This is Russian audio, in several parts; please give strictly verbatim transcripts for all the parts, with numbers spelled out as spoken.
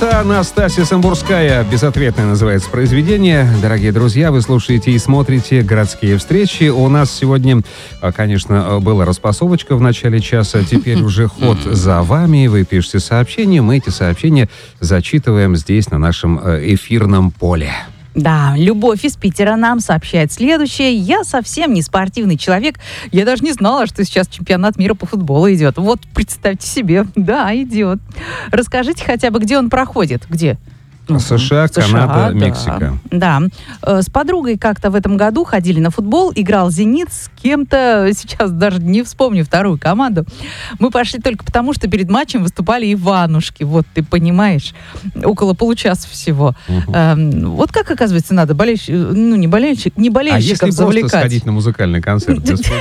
Это Настасья Самбурская. «Безответное» называется произведение. Дорогие друзья, вы слушаете и смотрите «Городские встречи». У нас сегодня, конечно, была распасовочка в начале часа. Теперь уже ход за вами. Вы пишете сообщения. Мы эти сообщения зачитываем здесь, на нашем эфирном поле. Да, Любовь из Питера нам сообщает следующее. Я совсем не спортивный человек. Я даже не знала, что сейчас чемпионат мира по футболу идет. Вот, представьте себе. Да, идет. Расскажите хотя бы, где он проходит. Где? США, США, Канада, да. Мексика. Да. С подругой как-то в этом году ходили на футбол, играл «Зенит» с кем-то, сейчас даже не вспомню вторую команду. Мы пошли только потому, что перед матчем выступали Иванушки. Вот ты понимаешь, около получаса всего. Угу. Эм, вот как, оказывается, надо болельщ... ну, не, болельщик... не болельщиков а завлекать. А если просто сходить на музыкальный концерт?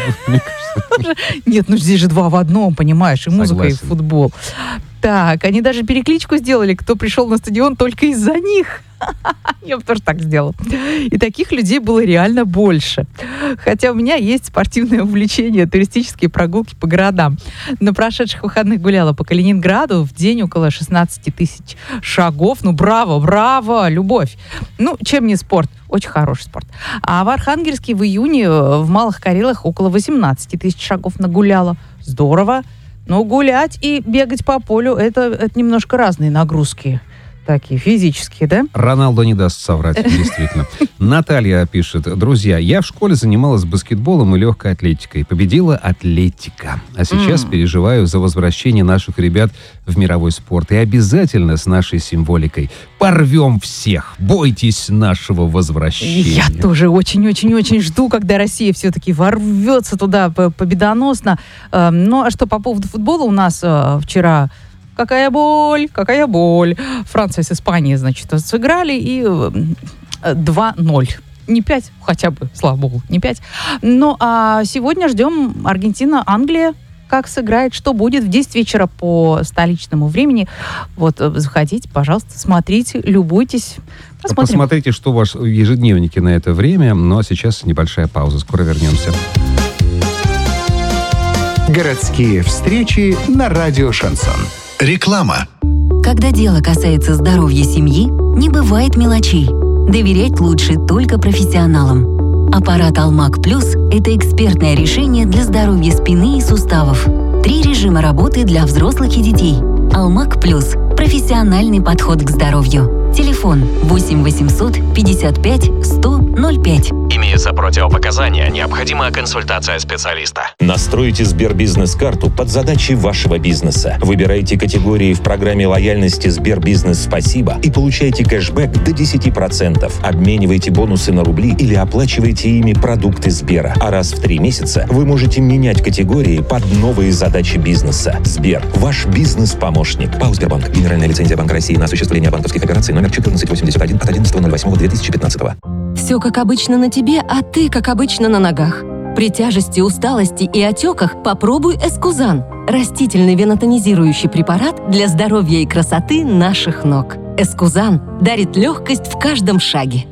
Нет, ну здесь же два в одном, понимаешь, и музыка, и футбол. Так, они даже перекличку сделали, кто пришел на стадион только из-за них. Я бы тоже так сделала. И таких людей было реально больше. Хотя у меня есть спортивное увлечение, туристические прогулки по городам. На прошедших выходных гуляла по Калининграду в день около шестнадцать тысяч шагов. Ну, браво, браво, Любовь. Ну, чем не спорт? Очень хороший спорт. А в Архангельске в июне в Малых Карелах около восемнадцать тысяч шагов нагуляла. Здорово. Но гулять и бегать по полю это, это немножко разные нагрузки. Такие физические, да? Роналдо не даст соврать, действительно. Наталья пишет: друзья, я в школе занималась баскетболом и легкой атлетикой. Победила атлетика. А сейчас mm. переживаю за возвращение наших ребят в мировой спорт. И обязательно с нашей символикой порвем всех. Бойтесь нашего возвращения. Я тоже очень-очень-очень жду, когда Россия все-таки ворвется туда победоносно. Ну, а что по поводу футбола, у нас вчера... Какая боль, какая боль. Франция с Испанией, значит, сыграли, и два ноль. Не пять, хотя бы, слава богу, не пять. Ну, а сегодня ждем Аргентина-Англия. Как сыграет, что будет в десять вечера по столичному времени. Вот, заходите, пожалуйста, смотрите, любуйтесь. Посмотрим. Посмотрите, что у вас в ежедневнике на это время. Ну, а сейчас небольшая пауза. Скоро вернемся. Городские встречи на радио «Шансон». Реклама. Когда дело касается здоровья семьи, не бывает мелочей. Доверять лучше только профессионалам. Аппарат «Алмак Плюс» — это экспертное решение для здоровья спины и суставов. Три режима работы для взрослых и детей. «Алмак Плюс» — профессиональный подход к здоровью. Телефон восемь восемьсот пятьдесят пять сто ноль пять. Имеются противопоказания, необходима консультация специалиста. Настройте Сбербизнес-карту под задачи вашего бизнеса. Выбирайте категории в программе лояльности Сбербизнес Спасибо и получайте кэшбэк до десять процентов. Обменивайте бонусы на рубли или оплачивайте ими продукты Сбера. А раз в три месяца вы можете менять категории под новые задачи бизнеса. Сбер – ваш бизнес-помощник. ПАО «Сбербанк». Генеральная лицензия Банка России на осуществление банковских операций номер четырнадцать восемьдесят один от одиннадцатого ноль восьмого две тысячи пятнадцатого. Все как обычно на тебе, а ты как обычно на ногах. При тяжести, усталости и отеках попробуй Эскузан. Растительный венотонизирующий препарат для здоровья и красоты наших ног. Эскузан дарит легкость в каждом шаге.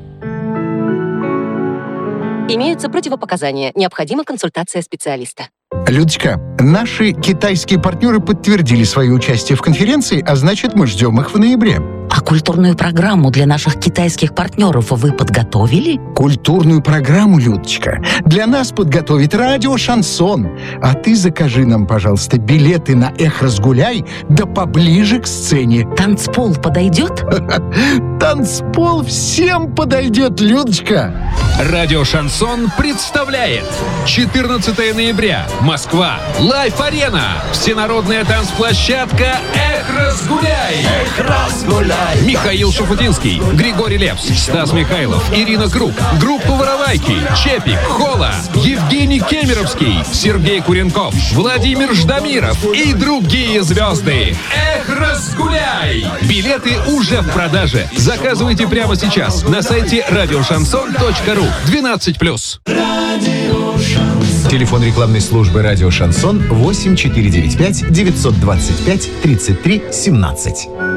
Имеются противопоказания. Необходима консультация специалиста. Людочка, наши китайские партнеры подтвердили свое участие в конференции, а значит, мы ждем их в ноябре. А культурную программу для наших китайских партнеров вы подготовили? Культурную программу, Людочка, для нас подготовит радио «Шансон». А ты закажи нам, пожалуйста, билеты на «Эх, разгуляй», да поближе к сцене. Танцпол подойдет? Танцпол всем подойдет, Людочка. Радио «Шансон» представляет четырнадцатого ноября. Москва. Лайф-арена. Всенародная танцплощадка «Эх, разгуляй». Эх, разгуляй. Михаил Шуфутинский, Григорий Лепс, Стас Михайлов, Ирина Круг, группа «Воровайки», Чепик, Хола, Евгений Кемеровский, Сергей Куренков, Владимир Ждамиров и другие звезды. Эх, разгуляй! Билеты уже в продаже. Заказывайте прямо сейчас на сайте радиошансон точка ру. двенадцать плюс. Телефон рекламной службы «Радио Шансон» восемь четыре девять пять девятьсот двадцать пять тридцать три семнадцать.